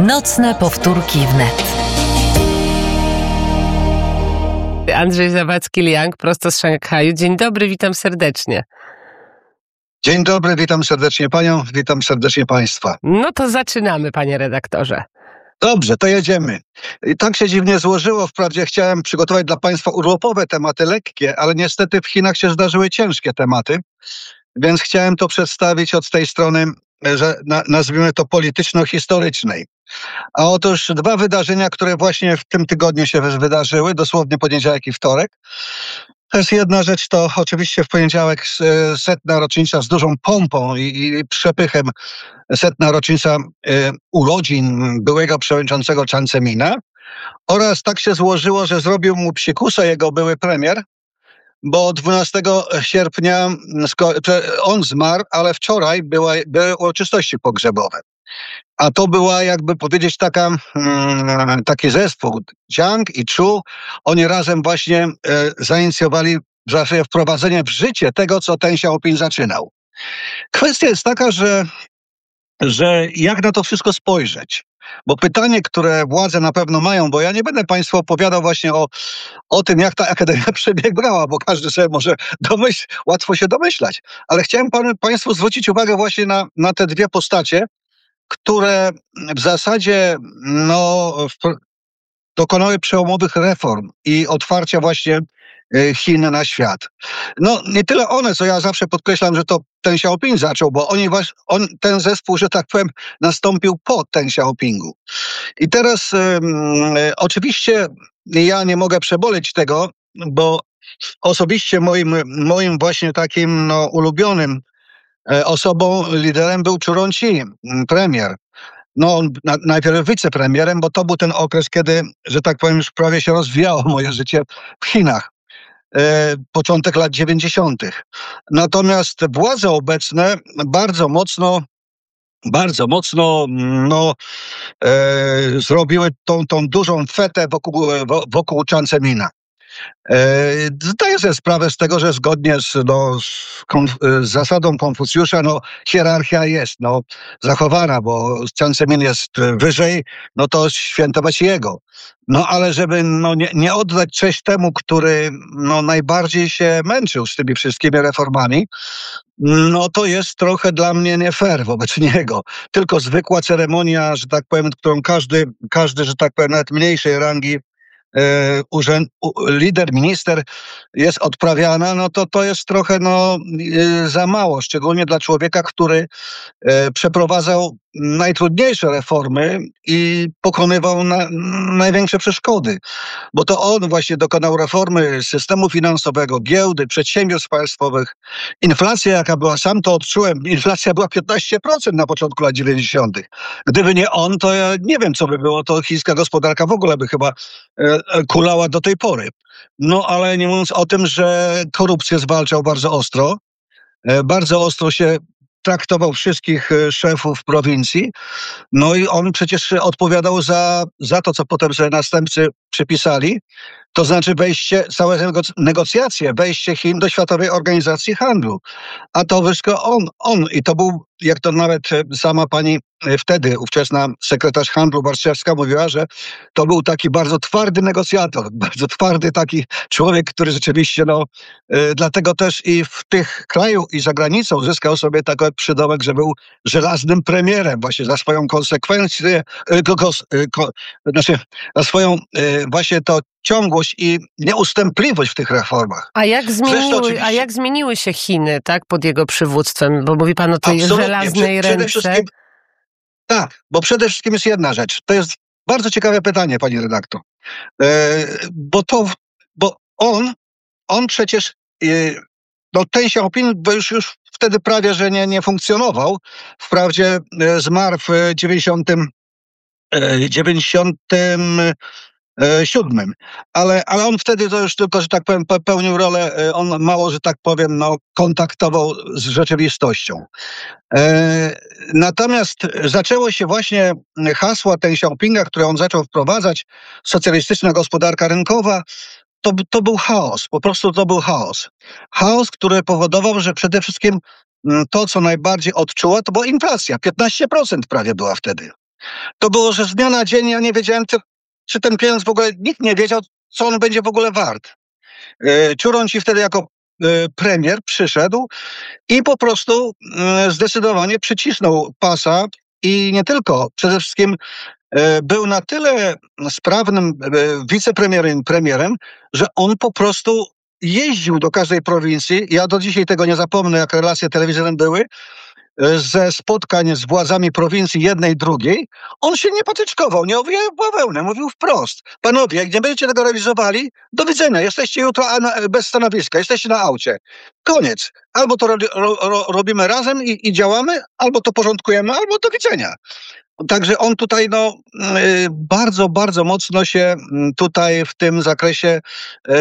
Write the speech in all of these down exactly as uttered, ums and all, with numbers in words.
Nocne powtórki wnet. Andrzej Zawadzki-Liang, prosto z Szanghaju. Dzień dobry, witam serdecznie. Dzień dobry, witam serdecznie panią, witam serdecznie państwa. No to zaczynamy, panie redaktorze. Dobrze, to jedziemy. I tak się dziwnie złożyło, wprawdzie chciałem przygotować dla państwa urlopowe tematy, lekkie, ale niestety w Chinach się zdarzyły ciężkie tematy, więc chciałem to przedstawić od tej strony, że na, nazwijmy to polityczno-historycznej. A otóż dwa wydarzenia, które właśnie w tym tygodniu się wydarzyły, dosłownie poniedziałek i wtorek. To jest jedna rzecz, to oczywiście w poniedziałek setna rocznica z dużą pompą i, i przepychem, setna rocznica y, urodzin byłego przewodniczącego Chiang Zemin-a oraz tak się złożyło, że zrobił mu psikusa jego były premier, bo dwunastego sierpnia on zmarł, ale wczoraj była, były uroczystości pogrzebowe. A to była, jakby powiedzieć, taka, hmm, taki zespół, Jiang i Chu, oni razem właśnie e, zainicjowali zawsze wprowadzenie w życie tego, co Deng Xiaoping zaczynał. Kwestia jest taka, że, że jak na to wszystko spojrzeć? Bo pytanie, które władze na pewno mają, bo ja nie będę państwu opowiadał właśnie o, o tym, jak ta akademia przebiegała, bo każdy sobie może domyśl, łatwo się domyślać. Ale chciałem panu, państwu zwrócić uwagę właśnie na, na te dwie postacie, które w zasadzie no, dokonały przełomowych reform i otwarcia właśnie Chin na świat. No nie tyle one, co ja zawsze podkreślam, że to Deng Xiaoping zaczął, bo oni, on, ten zespół, że tak powiem, nastąpił po Deng Xiaopingu. I teraz um, oczywiście ja nie mogę przeboleć tego, bo osobiście moim, moim właśnie takim no, ulubionym osobą, liderem był Chu Rongqi, premier. No on na, najpierw wicepremierem, bo to był ten okres, kiedy, że tak powiem, już prawie się rozwijało moje życie w Chinach. E, początek lat dziewięćdziesiątych. Natomiast władze obecne bardzo mocno, bardzo mocno no, e, zrobiły tą, tą dużą fetę wokół, wokół Chiang Zemin-a. Zdaję sobie sprawę z tego, że zgodnie z, no, z, konf, z zasadą Konfucjusza no, hierarchia jest no, zachowana, bo Chiang Zemin jest wyżej, no to świętować jego. No ale żeby no, nie, nie oddać cześć temu, który no, najbardziej się męczył z tymi wszystkimi reformami, no to jest trochę dla mnie nie fair wobec niego. Tylko zwykła ceremonia, że tak powiem, którą każdy, każdy że tak powiem, nawet mniejszej rangi Urząd, lider, minister jest odprawiana, no to to jest trochę no, za mało, szczególnie dla człowieka, który przeprowadzał najtrudniejsze reformy i pokonywał na, największe przeszkody. Bo to on właśnie dokonał reformy systemu finansowego, giełdy, przedsiębiorstw państwowych. Inflacja, jaka była, sam to odczułem, inflacja była piętnaście procent na początku lat dziewięćdziesiątych. Gdyby nie on, to ja nie wiem, co by było, to chińska gospodarka w ogóle by chyba e, kulała do tej pory. No ale nie mówiąc o tym, że korupcję zwalczał bardzo ostro, e, bardzo ostro się traktował wszystkich szefów prowincji, no i on przecież odpowiadał za, za to, co potem sobie następcy przypisali, to znaczy wejście, całe negocjacje, wejście Chin do Światowej Organizacji Handlu. A to wszystko on, on i to był, jak to nawet sama pani wtedy, ówczesna sekretarz handlu Warszawska mówiła, że to był taki bardzo twardy negocjator, bardzo twardy taki człowiek, który rzeczywiście, no, y, dlatego też i w tych kraju i za granicą uzyskał sobie taki przydomek, że był żelaznym premierem właśnie za swoją konsekwencję, y, ko, y, ko, znaczy za swoją y, właśnie to ciągłość i nieustępliwość w tych reformach. A jak zmieniły, a jak zmieniły się Chiny, tak, pod jego przywództwem? Bo mówi pan o tej Absolutnie. żelaznej Przede ręce. wszystkim, tak, bo przede wszystkim jest jedna rzecz. To jest bardzo ciekawe pytanie, pani redaktor. E, bo to, bo on, on przecież, e, no Deng Xiaoping już, już wtedy prawie, że nie, nie funkcjonował. Wprawdzie e, zmarł w dziewięćdziesiątym, e, dziewięćdziesiątym siódmym. Ale, ale on wtedy to już tylko, że tak powiem, pełnił rolę, on mało, że tak powiem, no, kontaktował z rzeczywistością. E, natomiast zaczęło się właśnie hasła Deng Xiaopinga, które on zaczął wprowadzać, socjalistyczna gospodarka rynkowa, to, to był chaos, po prostu to był chaos. Chaos, który powodował, że przede wszystkim to, co najbardziej odczuła, to była inflacja. piętnaście procent prawie była wtedy. To było, że z dnia na dzień ja nie wiedziałem, czy, czy ten pieniądz w ogóle, nikt nie wiedział, co on będzie w ogóle wart. E, Ciurąci wtedy jako e, premier przyszedł i po prostu e, zdecydowanie przycisnął pasa i nie tylko, przede wszystkim e, był na tyle sprawnym e, wicepremierem, premierem, że on po prostu jeździł do każdej prowincji. Ja do dzisiaj tego nie zapomnę, jak relacje telewizyjne były, e, ze spotkań z władzami prowincji jednej, drugiej. On się nie patyczkował, nie owijał bawełnę, mówił wprost. Panowie, jak nie będziecie tego realizowali, do widzenia, jesteście jutro a na, bez stanowiska, jesteście na aucie. Koniec. Albo to ro, ro, ro, robimy razem i, i działamy, albo to porządkujemy, albo do widzenia. Także on tutaj no, y, bardzo, bardzo mocno się y, tutaj w tym zakresie, y,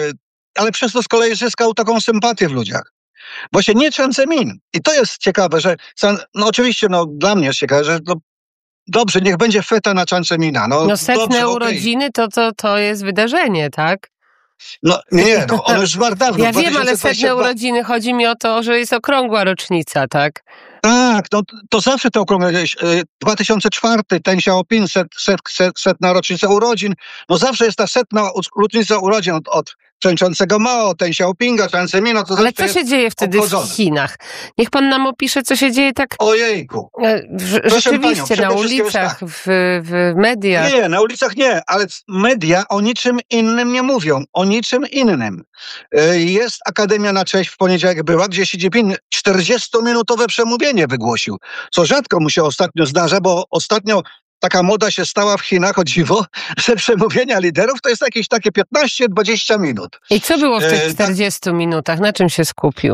ale przez to z kolei zyskał taką sympatię w ludziach. Właśnie nie Chen Zemin. I to jest ciekawe, że no oczywiście no, dla mnie jest ciekawe, że no, dobrze, niech będzie feta na Chen Zemina. No, No setne dobrze, okay. urodziny to, to, to jest wydarzenie, tak? No nie, no on już zmarł dawno. Ja wiem, ale setne urodziny, chodzi mi o to, że jest okrągła rocznica, tak? Tak, no to zawsze to okrągłe. dwa tysiące czwarty, Deng Xiaoping, set, set, set, setna rocznica urodzin. No zawsze jest ta setna rocznica urodzin od, od przewodniczącego Mao, Deng Xiaopinga, Chen Zemina. To ale co się dzieje wtedy obchodzone. w Chinach? Niech pan nam opisze, co się dzieje tak... Ojejku. W, rzeczywiście, panią, na ulicach, tak. w, w mediach. Nie, na ulicach nie, ale media o niczym innym nie mówią. O niczym innym. Jest Akademia na Cześć w poniedziałek była, gdzie Xi Jinping czterdziestominutowe przemówienie wygłosił, co rzadko mu się ostatnio zdarza, bo ostatnio taka moda się stała w Chinach, o dziwo, że przemówienia liderów to jest jakieś takie piętnaście dwadzieścia minut. I co było w tych E, czterdziestu minutach? Na czym się skupił?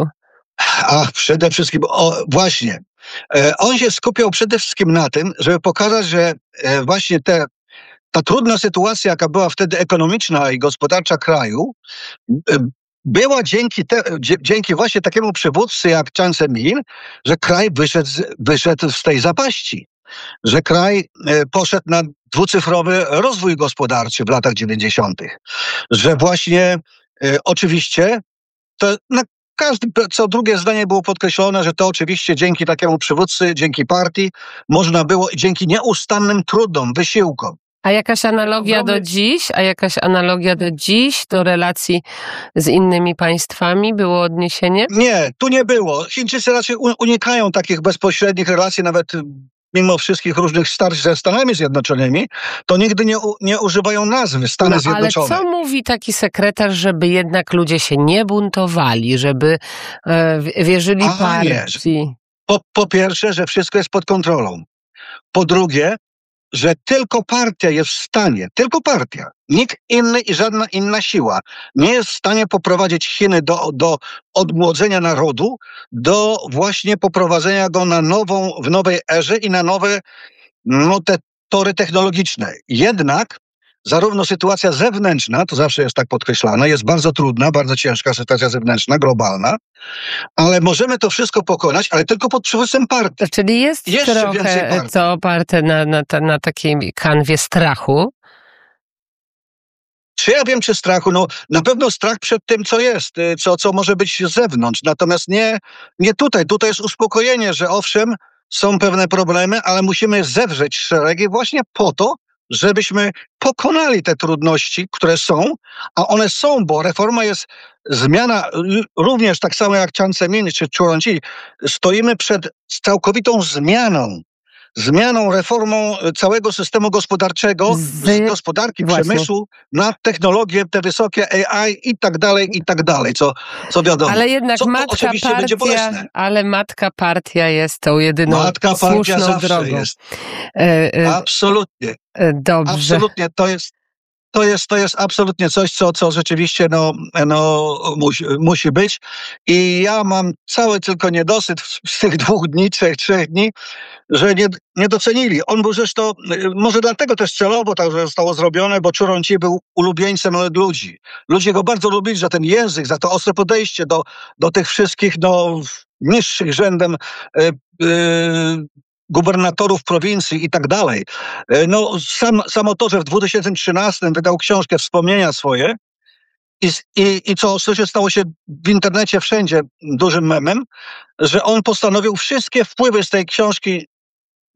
A przede wszystkim, o, właśnie, e, on się skupiał przede wszystkim na tym, żeby pokazać, że e, właśnie te, ta trudna sytuacja, jaka była wtedy ekonomiczna i gospodarcza kraju, e, była dzięki, te, dzięki właśnie takiemu przywódcy jak Chen Zemin, że kraj wyszedł, wyszedł z tej zapaści. Że kraj poszedł na dwucyfrowy rozwój gospodarczy w latach dziewięćdziesiątych. Że właśnie e, oczywiście to na każdym, co drugie zdanie było podkreślone, że to oczywiście dzięki takiemu przywódcy, dzięki partii można było i dzięki nieustannym trudom, wysiłkom. A jakaś analogia do dziś? A jakaś analogia do dziś, do relacji z innymi państwami? Było odniesienie? Nie, tu nie było. Chińczycy raczej unikają takich bezpośrednich relacji, nawet mimo wszystkich różnych starć ze Stanami Zjednoczonymi, to nigdy nie, nie używają nazwy Stany no, Zjednoczone. Ale co mówi taki sekretarz, żeby jednak ludzie się nie buntowali, żeby e, wierzyli A, partii? Nie. Po, po pierwsze, że wszystko jest pod kontrolą. Po drugie, że tylko partia jest w stanie, tylko partia, nikt inny i żadna inna siła nie jest w stanie poprowadzić Chiny do, do odmłodzenia narodu, do właśnie poprowadzenia go na nową, w nowej erze i na nowe no, te tory technologiczne. Jednak zarówno sytuacja zewnętrzna, to zawsze jest tak podkreślane, jest bardzo trudna, bardzo ciężka sytuacja zewnętrzna, globalna, ale możemy to wszystko pokonać, ale tylko pod przywództwem partii. Czyli jest Jeszcze trochę to oparte na, na, na takiej kanwie strachu? Czy ja wiem, czy strachu? No, na pewno strach przed tym, co jest, co, co może być z zewnątrz. Natomiast nie, nie tutaj. Tutaj jest uspokojenie, że owszem, są pewne problemy, ale musimy zewrzeć szeregi właśnie po to, żebyśmy pokonali te trudności, które są, a one są, bo reforma jest zmiana, również tak samo jak Chen Zemin czy Ciurąci, stoimy przed całkowitą zmianą. Zmianą, reformą całego systemu gospodarczego, z, z gospodarki, właśnie. Przemysłu na technologie, te wysokie A I i tak dalej, i tak dalej, co, co wiadomo. Ale jednak co, matka partia, ale matka partia jest tą jedyną matka słuszną zawsze drogą. Jest. E, e, Absolutnie. Dobrze. Absolutnie, to jest To jest, to jest absolutnie coś, co, co rzeczywiście no, no, musi, musi być. I ja mam cały tylko niedosyt z tych dwóch dni, trzech, trzech dni, że nie, nie docenili. On był zresztą, może dlatego też celowo tak zostało zrobione, bo Ciurąci był ulubieńcem ludzi. Ludzie go bardzo lubili za ten język, za to ostre podejście do, do tych wszystkich no, niższych rzędem yy, yy, gubernatorów prowincji i tak dalej. No, sam, samo to, że w dwa tysiące trzynastym wydał książkę, wspomnienia swoje i, i, i co, co się stało się w internecie wszędzie dużym memem, że on postanowił wszystkie wpływy z tej książki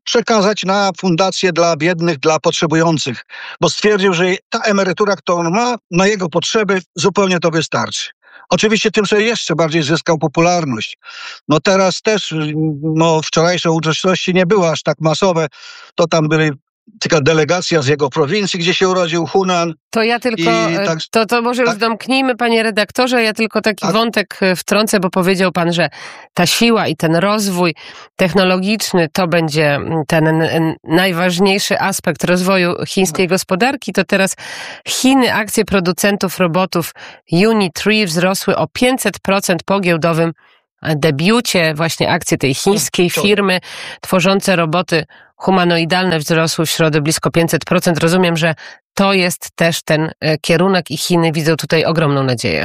przekazać na fundację dla biednych, dla potrzebujących, bo stwierdził, że ta emerytura, którą ma, na jego potrzeby zupełnie to wystarczy. Oczywiście tym sobie jeszcze bardziej zyskał popularność. No teraz też, no wczorajsze uroczystości nie były aż tak masowe, to tam byli tylko delegacja z jego prowincji, gdzie się urodził, Hunan. To ja tylko, tak, to, to może tak, już domknijmy, panie redaktorze, ja tylko taki tak. wątek wtrącę, bo powiedział pan, że ta siła i ten rozwój technologiczny to będzie ten najważniejszy aspekt rozwoju chińskiej gospodarki, to teraz Chiny, akcje producentów robotów Unitree wzrosły o pięćset procent po giełdowym debiucie. Właśnie akcje tej chińskiej firmy tworzące roboty humanoidalne wzrosły w środę blisko pięćset procent. Rozumiem, że to jest też ten kierunek i Chiny widzą tutaj ogromną nadzieję.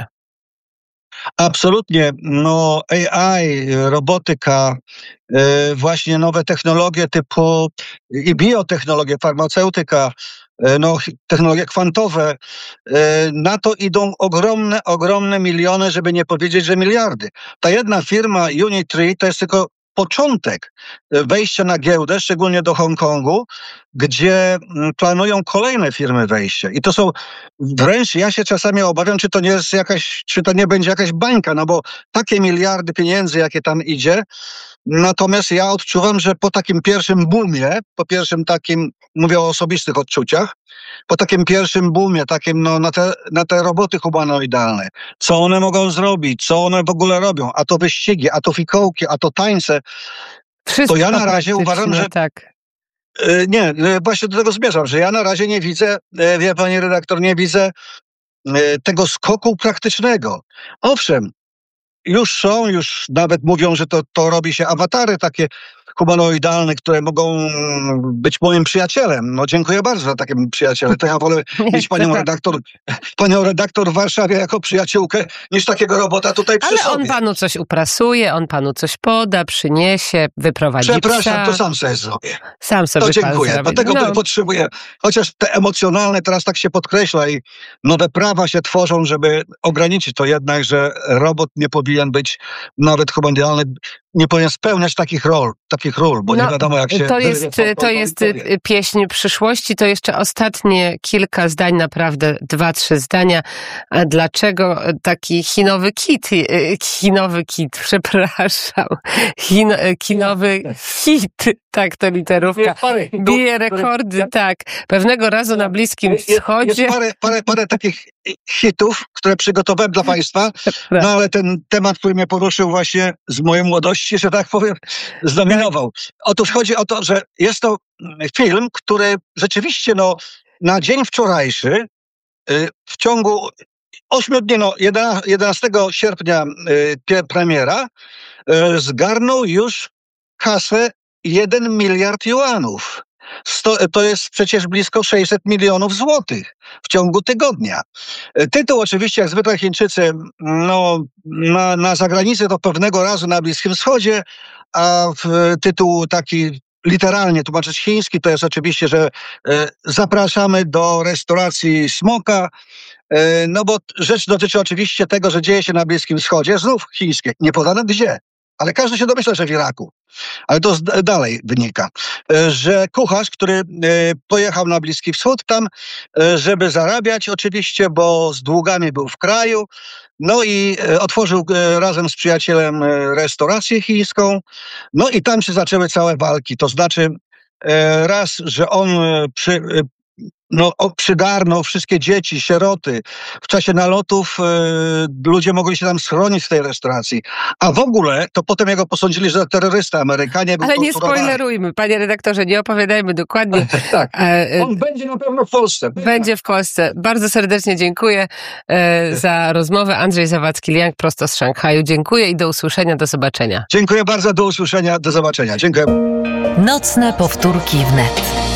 Absolutnie. No A I, robotyka, właśnie nowe technologie typu i biotechnologie, farmaceutyka, no, technologie kwantowe, na to idą ogromne, ogromne miliony, żeby nie powiedzieć, że miliardy. Ta jedna firma Unitree to jest tylko początek wejścia na giełdę, szczególnie do Hongkongu, gdzie planują kolejne firmy wejścia. I to są wręcz, ja się czasami obawiam, czy to nie jest jakaś, czy to nie będzie jakaś bańka, no bo takie miliardy pieniędzy, jakie tam idzie. Natomiast ja odczuwam, że po takim pierwszym boomie, po pierwszym takim, mówię o osobistych odczuciach, po takim pierwszym boomie, takim no, na, te, na te roboty humanoidalne, co one mogą zrobić, co one w ogóle robią, a to wyścigi, a to fikołki, a to tańce, wszystko to ja na razie uważam, że... Tak. Nie, właśnie do tego zmierzam, że ja na razie nie widzę, wie pani redaktor, nie widzę tego skoku praktycznego. Owszem, już są, już nawet mówią, że to, to robi się awatary takie humanoidalne, które mogą być moim przyjacielem. No dziękuję bardzo za takie przyjaciele. To ja wolę mieć panią redaktor, panią redaktor w Warszawie jako przyjaciółkę, niż takiego robota tutaj przy Ale sobie. on panu coś uprasuje, on panu coś poda, przyniesie, wyprowadzi Przepraszam, psa. to sam sobie zrobię. Sam sobie To dziękuję. pan Dlatego no. potrzebuję, chociaż te emocjonalne teraz tak się podkreśla i nowe prawa się tworzą, żeby ograniczyć to jednak, że robot nie powinien być nawet humanoidalny, nie powinien spełniać takich ról, takich ról, bo no, nie wiadomo jak się... To jest, to jest pieśń przyszłości, to jeszcze ostatnie kilka zdań, naprawdę dwa, trzy zdania. A dlaczego taki chinowy kit, chinowy kit, przepraszam, Chin, kinowy hit, tak to literówka, bije rekordy, tak. Pewnego razu na Bliskim Wschodzie... Jest, jest parę, parę, parę takich hitów, które przygotowałem dla państwa, no ale ten temat, który mnie poruszył właśnie z mojej młodości, że tak powiem, zdominował. Otóż chodzi o to, że jest to film, który rzeczywiście no, na dzień wczorajszy, w ciągu ośmiu dni, no jedenastego sierpnia premiera, zgarnął już kasę jeden miliard juanów. Sto, to jest przecież blisko sześćset milionów złotych w ciągu tygodnia. Tytuł oczywiście, jak zwykle Chińczycy, no, na, na zagranicę to pewnego razu na Bliskim Wschodzie, a w, tytuł taki literalnie tłumaczyć chiński to jest oczywiście, że e, zapraszamy do restauracji Smoka, e, no bo rzecz dotyczy oczywiście tego, że dzieje się na Bliskim Wschodzie, znów chińskie, nie podano gdzie, ale każdy się domyśla, że w Iraku. Ale to dalej wynika, że kucharz, który pojechał na Bliski Wschód tam, żeby zarabiać oczywiście, bo z długami był w kraju, no i otworzył razem z przyjacielem restaurację chińską, no i tam się zaczęły całe walki, to znaczy raz, że on przy, no, przygarnął wszystkie dzieci, sieroty. W czasie nalotów y, ludzie mogli się tam schronić w tej restauracji. A w ogóle, to potem jego posądzili, że terrorysta Amerykanie był Ale nie spoilerujmy, panie redaktorze, nie opowiadajmy dokładnie. Tak, on będzie na pewno w Polsce. Będzie w Polsce. Bardzo serdecznie dziękuję e, za rozmowę. Andrzej Zawadzki-Liang prosto z Szanghaju. Dziękuję i do usłyszenia, do zobaczenia. Dziękuję bardzo, do usłyszenia, do zobaczenia. Dziękuję. Nocne powtórki wnet.